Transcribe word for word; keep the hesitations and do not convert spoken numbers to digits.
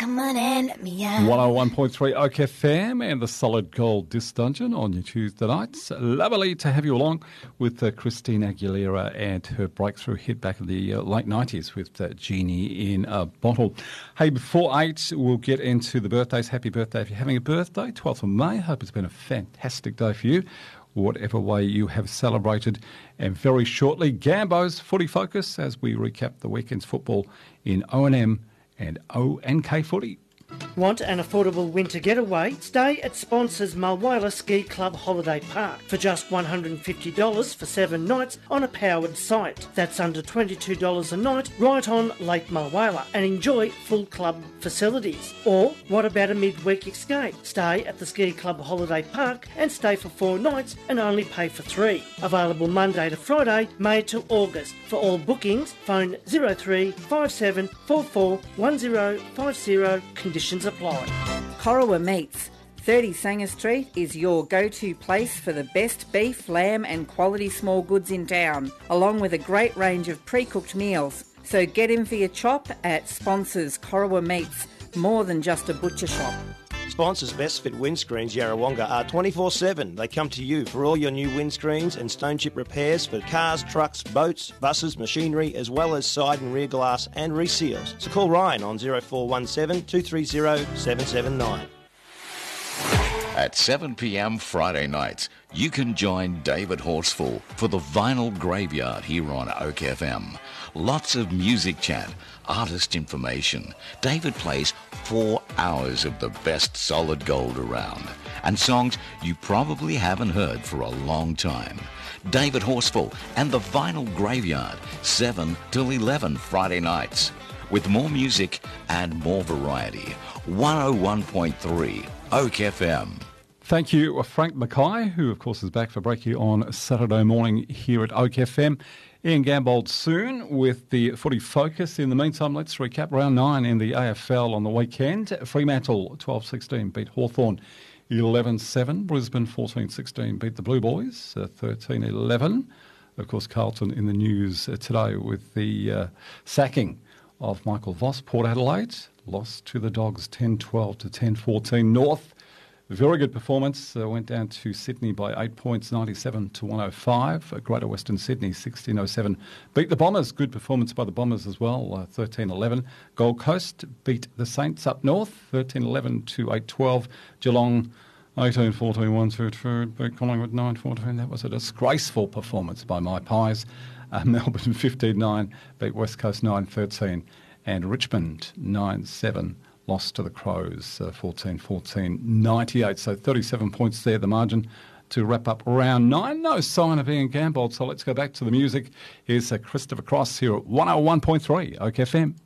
come on and let me out. one oh one point three Oak F M and the Solid Gold Disc Dungeon on your Tuesday nights. Lovely to have you along with uh, Christina Aguilera and her breakthrough hit back in the uh, late nineties with uh, Genie in a Bottle. Hey, before eight, we'll get into the birthdays. Happy birthday if you're having a birthday, twelfth of May. Hope it's been a fantastic day for you, whatever way you have celebrated. And very shortly, Gambo's Footy Focus as we recap the weekend's football in O and M and O and K Footy. Want an affordable winter getaway? Stay at Sponsors Mulwala Ski Club Holiday Park for just one hundred fifty dollars for seven nights on a powered site. That's under twenty-two dollars a night right on Lake Mulwala, and enjoy full club facilities. Or what about a midweek escape? Stay at the Ski Club Holiday Park and stay for four nights and only pay for three. Available Monday to Friday, May to August. For all bookings, phone zero three five seven four four one zero five zero. Conditions apply. Corowa Meats, thirty Sanger Street is your go-to place for the best beef, lamb and quality small goods in town, along with a great range of pre-cooked meals. So get in for your chop at Sponsors Corowa Meats, more than just a butcher shop. Sponsors Best Fit Windscreens Yarrawonga are twenty-four seven. They come to you for all your new windscreens and stone chip repairs for cars, trucks, boats, buses, machinery, as well as side and rear glass and reseals. So call Ryan on zero four one seven two three zero seven seven nine. At seven p m Friday nights, you can join David Horsfall for the Vinyl Graveyard here on Oak F M. Lots of music chat, artist information. David plays four hours of the best solid gold around and songs you probably haven't heard for a long time. David Horsfall and the Vinyl Graveyard, seven till eleven Friday nights. With more music and more variety. one oh one point three Oak F M. Thank you, Frank Mackay, who of course is back for Breaky on Saturday morning here at Oak F M. Ian Gambold soon with the Footy Focus. In the meantime, let's recap round nine in the A F L on the weekend. Fremantle twelve sixteen beat Hawthorn eleven seven. Brisbane fourteen sixteen beat the Blue Boys thirteen eleven. Of course, Carlton in the news today with the uh, sacking of Michael Voss. Port Adelaide lost to the Dogs ten twelve to ten fourteen. North, very good performance. Uh, went down to Sydney by eight points, ninety-seven to one oh five. Uh, Greater Western Sydney, sixteen oh seven. Beat the Bombers. Good performance by the Bombers as well, uh, thirteen eleven. Gold Coast beat the Saints up north, thirteen eleven to eight twelve. Geelong, eighteen fourteen, one two two. Beat Collingwood, nine fourteen. That was a disgraceful performance by my Pies. Uh, Melbourne, fifteen nine. Beat West Coast, nine thirteen. And Richmond, nine seven. Lost to the Crows, uh, fourteen fourteen, ninety-eight. So thirty-seven points there, the margin to wrap up round nine. No sign of Ian Gambold, so let's go back to the music. Here's uh, Christopher Cross here at one oh one point three Oak F M.